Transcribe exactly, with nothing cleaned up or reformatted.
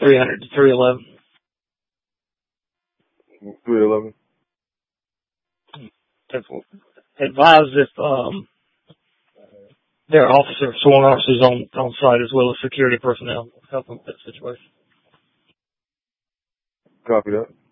three hundred to three eleven. three eleven. Advise if um, there are officers, sworn officers on, on site as well as security personnel helping with that situation. Copy that.